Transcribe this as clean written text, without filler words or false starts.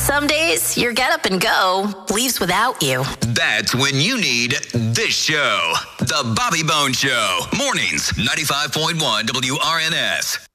Some days, your get up and go leaves without you. That's when you need this show. The Bobby Bones Show. Mornings, 95.1 WRNS.